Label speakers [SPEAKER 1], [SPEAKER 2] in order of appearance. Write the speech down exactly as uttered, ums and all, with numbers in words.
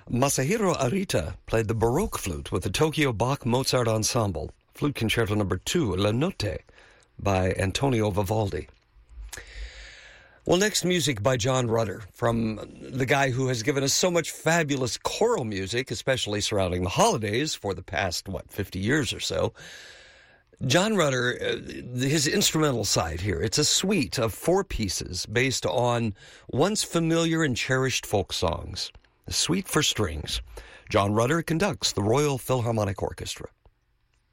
[SPEAKER 1] Masahiro Arita played the Baroque flute with the Tokyo Bach Mozart Ensemble, Flute Concerto Number two, La Notte, by Antonio Vivaldi. Well, next, music by John Rutter, from the guy who has given us so much fabulous choral music, especially surrounding the holidays for the past, what, fifty years or so. John Rutter, uh, his instrumental side here, it's a suite of four pieces based on once familiar and cherished folk songs. A suite for strings. John Rutter conducts the Royal Philharmonic Orchestra.